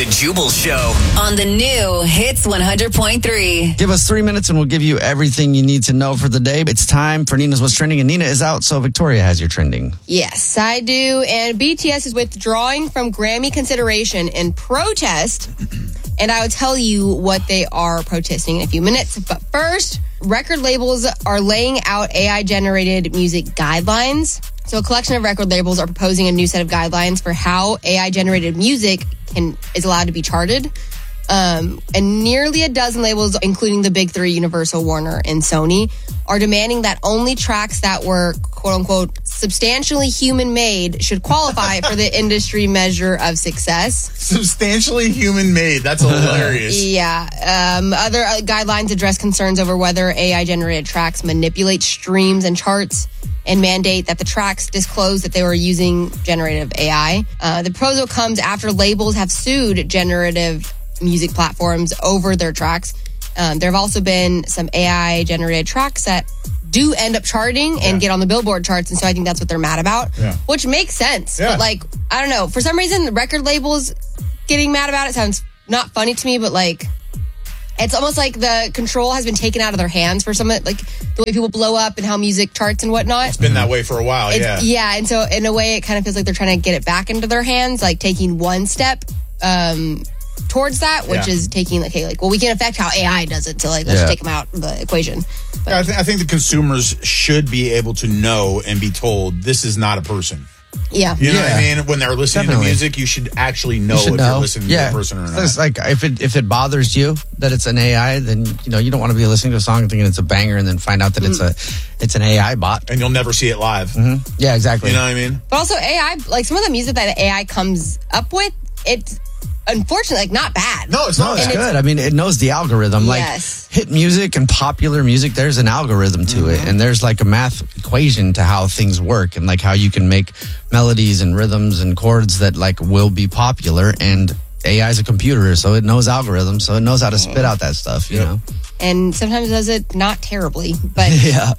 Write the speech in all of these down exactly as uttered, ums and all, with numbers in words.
The Jubal Show on the new Hits one hundred point three. Give us three minutes and we'll give you everything you need to know for the day. It's time for Nina's What's Trending, and Nina is out, so Victoria has your trending. Yes, I do. And B T S is withdrawing from Grammy consideration in protest. And I will tell you what they are protesting in a few minutes. But first, record labels are laying out A I-generated music guidelines. So a collection of record labels are proposing a new set of guidelines for how A I-generated music can is allowed to be charted. Um, and nearly a dozen labels, including the big three, Universal, Warner, and Sony, are demanding that only tracks that were, quote-unquote, substantially human-made should qualify for the industry measure of success. Substantially human-made. That's hilarious. Yeah. Um, other uh, guidelines address concerns over whether A I-generated tracks manipulate streams and charts and mandate that the tracks disclose that they were using generative A I. Uh, the proposal comes after labels have sued generative music platforms over their tracks. Um, there have also been some A I-generated tracks that do end up charting and yeah. get on the Billboard charts, and so I think that's what they're mad about, yeah. which makes sense. Yeah. But, like, I don't know. For some reason, the record labels getting mad about it sounds not funny to me, but, like, it's almost like the control has been taken out of their hands for some of, like, the way people blow up and how music charts and whatnot. It's been that way for a while, it's, yeah. Yeah, and so in a way, it kind of feels like they're trying to get it back into their hands, like taking one step um, towards that, which yeah. is taking, like, hey, like, well, we can affect how A I does it, so, like, let's yeah. take them out of the equation. But, yeah, I, th- I think the consumers should be able to know and be told this is not a person. Yeah. You know yeah. what I mean? When they're listening Definitely. to music, you should actually know you should if know. you're listening yeah. to a person or not. It's like if it if it bothers you that it's an A I, then you know you don't want to be listening to a song thinking it's a banger and then find out that mm-hmm. it's a it's an A I bot. And you'll never see it live. Mm-hmm. Yeah, exactly. You know what I mean? But also A I, like some of the music that A I comes up with, it's unfortunately like not bad. No, it's No, not it's bad. good. I mean, it knows the algorithm. Yes. Like hit music and popular music, there's an algorithm to Mm-hmm. it, and there's like a math equation to how things work, and like how you can make melodies and rhythms and chords that like will be popular. And A I is a computer, so it knows algorithms, so it knows how to spit out that stuff. You Yep. know, And sometimes does it not terribly, but yeah.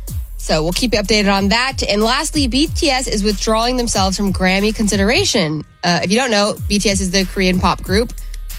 so we'll keep you updated on that. And lastly, B T S is withdrawing themselves from Grammy consideration. Uh, if you don't know, B T S is the Korean pop group.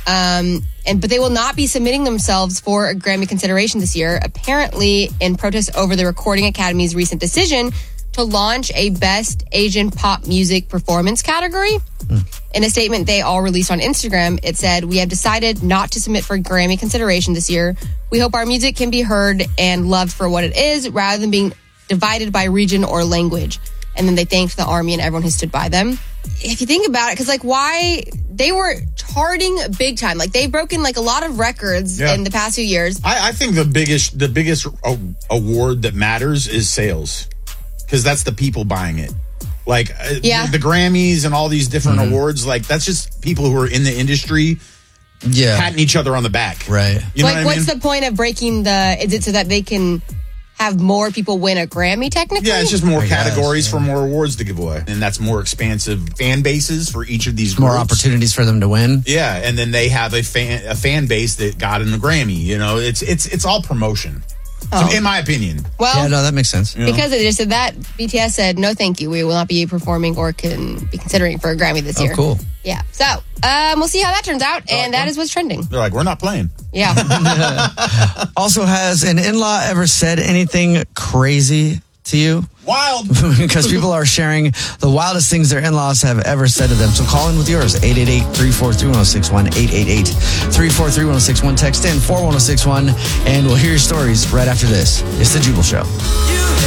Um, and but they will not be submitting themselves for a Grammy consideration this year, apparently in protest over the Recording Academy's recent decision to launch a Best Asian Pop Music Performance category. Mm. In a statement they all released on Instagram, it said, "We have decided not to submit for Grammy consideration this year. We hope our music can be heard and loved for what it is, rather than being divided by region or language." And then they thanked the ARMY and everyone who stood by them. If you think about it, because like why they were charting big time, like they've broken like a lot of records Yeah. in the past few years. I, I think the biggest the biggest a- award that matters is sales, because that's the people buying it. Like uh, Yeah. the, the Grammys and all these different mm-hmm. awards, like that's just people who are in the industry Yeah. patting each other on the back. Right. You know like, what I what's mean? the point of breaking the? Is it so that they can have more people win a Grammy? Technically, Yeah, it's just more I guess, categories yeah. for more awards to give away, and that's more expansive fan bases for each of these groups. More opportunities for them to win. Yeah, and then they have a fan a fan base that got in the Grammy. You know, it's it's it's all promotion, Oh. so, in my opinion. well, Yeah, no, that makes sense. You know? because it just said that B T S said no, thank you. We will not be performing or can be considering for a Grammy this Oh, year. cool. Yeah, so um, we'll see how that turns out, and that is what's trending. They're like, we're not playing. Yeah. Also, has an in-law ever said anything crazy to you? Wild. Because people are sharing the wildest things their in-laws have ever said to them. So call in with yours, eight eight eight, three four three, one oh six one, eight eight eight, three four three, one oh six one. Text in four one oh six one, and we'll hear your stories right after this. It's The Jubal Show.